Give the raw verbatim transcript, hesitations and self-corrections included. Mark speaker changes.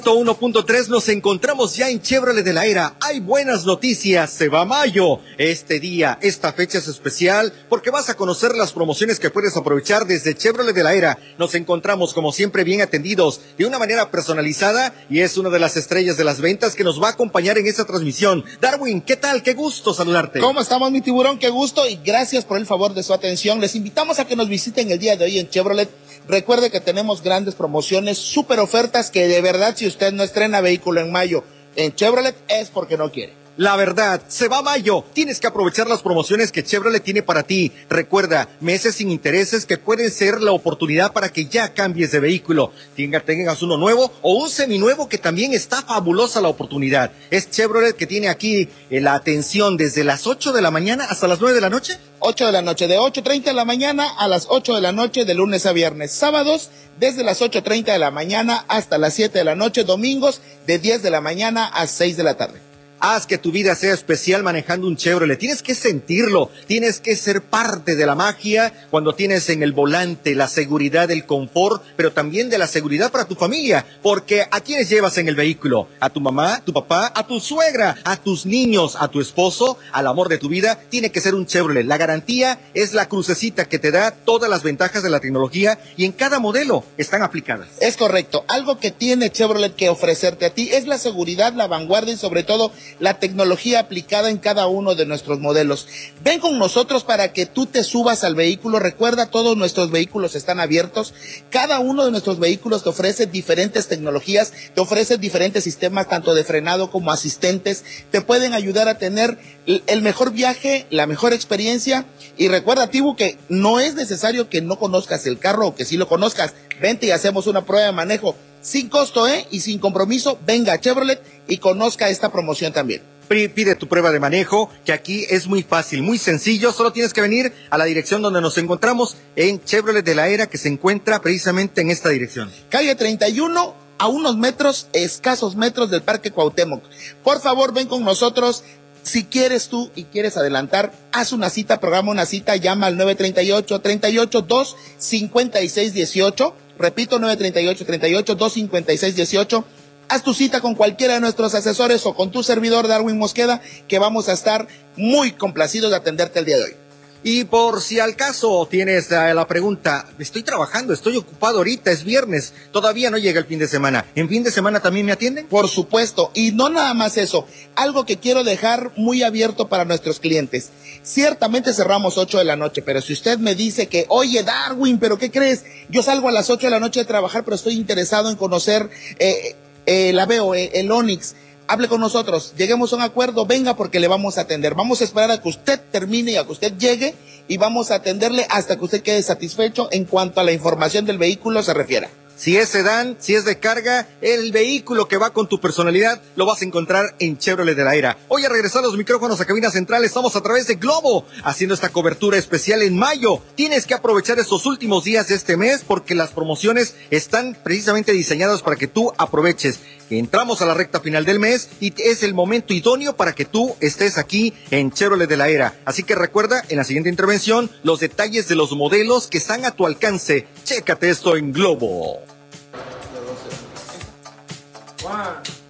Speaker 1: uno punto tres, nos encontramos ya en Chevrolet de la Era. Hay buenas noticias, se va mayo. Este día, esta fecha es especial porque vas a conocer las promociones que puedes aprovechar desde Chevrolet de la Era. Nos encontramos como siempre bien atendidos, de una manera personalizada, y es una de las estrellas de las ventas que nos va a acompañar en esta transmisión. Darwin, ¿qué tal? Qué gusto saludarte.
Speaker 2: ¿Cómo estamos, mi tiburón? Qué gusto y gracias por el favor de su atención. Les invitamos a que nos visiten el día de hoy en Chevrolet. Recuerde que tenemos grandes promociones, súper ofertas que de verdad, si usted no estrena vehículo en mayo en Chevrolet es porque no quiere.
Speaker 1: La verdad, se va mayo. Tienes que aprovechar las promociones que Chevrolet tiene para ti. Recuerda, meses sin intereses que pueden ser la oportunidad para que ya cambies de vehículo. Tenga, tengas uno nuevo o un seminuevo, que también está fabulosa la oportunidad. Es Chevrolet que tiene aquí eh, la atención desde las ocho de la mañana hasta las nueve de la noche.
Speaker 2: ocho de la noche, de ocho treinta de la mañana a las ocho de la noche, de lunes a viernes. Sábados, desde las ocho treinta de la mañana hasta las siete de la noche. Domingos, de diez de la mañana a seis de la tarde.
Speaker 1: Haz que tu vida sea especial manejando un Chevrolet. Tienes que sentirlo, tienes que ser parte de la magia cuando tienes en el volante la seguridad, el confort, pero también de la seguridad para tu familia. Porque ¿a quiénes llevas en el vehículo? ¿A tu mamá, tu papá, a tu suegra, a tus niños, a tu esposo, al amor de tu vida? Tiene que ser un Chevrolet. La garantía es la crucecita que te da todas las ventajas de la tecnología y en cada modelo están aplicadas.
Speaker 2: Es correcto. Algo que tiene Chevrolet que ofrecerte a ti es la seguridad, la vanguardia y sobre todo la tecnología aplicada en cada uno de nuestros modelos. Ven con nosotros para que tú te subas al vehículo. Recuerda, todos nuestros vehículos están abiertos. Cada uno de nuestros vehículos te ofrece diferentes tecnologías, te ofrece diferentes sistemas, tanto de frenado como asistentes. Te pueden ayudar a tener el mejor viaje, la mejor experiencia. Y recuerda, Tibu, que no es necesario que no conozcas el carro o que sí lo conozcas. Vente y hacemos una prueba de manejo sin costo, ¿eh? Y sin compromiso. Venga a Chevrolet y conozca esta promoción también.
Speaker 1: Pide tu prueba de manejo, que aquí es muy fácil, muy sencillo. Solo tienes que venir a la dirección donde nos encontramos en Chevrolet de la Era, que se encuentra precisamente en esta dirección.
Speaker 2: Calle treinta y uno, a unos metros, escasos metros del Parque Cuauhtémoc. Por favor, ven con nosotros. Si quieres tú y quieres adelantar, haz una cita, programa una cita, llama al nueve treinta y ocho, treinta y ocho, dos cincuenta y seis dieciocho. Repito, nueve treinta y ocho, treinta y ocho, dos cincuenta y seis dieciocho. Haz tu cita con cualquiera de nuestros asesores o con tu servidor Darwin Mosqueda, que vamos a estar muy complacidos de atenderte el día de hoy.
Speaker 1: Y por si al caso tienes uh, la pregunta, estoy trabajando, estoy ocupado ahorita, es viernes, todavía no llega el fin de semana. ¿En fin de semana también me atienden?
Speaker 2: Por supuesto, y no nada más eso, algo que quiero dejar muy abierto para nuestros clientes. Ciertamente cerramos ocho de la noche, pero si usted me dice que, oye Darwin, ¿pero qué crees? Yo salgo a las ocho de la noche a trabajar, pero estoy interesado en conocer eh, eh, la Aveo, eh, el Onix. Hable con nosotros, lleguemos a un acuerdo, venga, porque le vamos a atender. Vamos a esperar a que usted termine y a que usted llegue y vamos a atenderle hasta que usted quede satisfecho en cuanto a la información del vehículo se refiera.
Speaker 1: Si es sedán, si es de carga, el vehículo que va con tu personalidad lo vas a encontrar en Chevrolet de la Era. Hoy, a regresar los micrófonos a cabina central, estamos a través de Globo haciendo esta cobertura especial en mayo. Tienes que aprovechar estos últimos días de este mes porque las promociones están precisamente diseñadas para que tú aproveches. Entramos a la recta final del mes y es el momento idóneo para que tú estés aquí en Chevrolet de la Era. Así que recuerda, en la siguiente intervención, los detalles de los modelos que están a tu alcance. Chécate esto en Globo. One.